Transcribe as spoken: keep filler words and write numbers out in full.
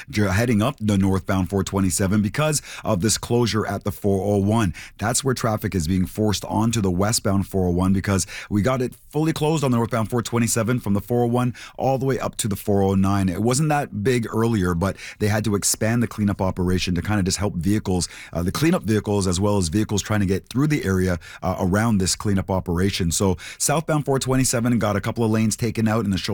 heading up the northbound four twenty-seven because of this closure at the four oh one. That's where traffic is being forced onto the westbound four oh one because we got it fully closed on the northbound four twenty-seven from the four oh one all the way up to the four oh nine. It wasn't that big earlier, but they had to expand the cleanup operation to kind of just help vehicles, uh, the cleanup vehicles, as well as vehicles trying to get through the area uh, around this cleanup operation. So southbound four twenty-seven got a couple of lanes taken out in the shoulder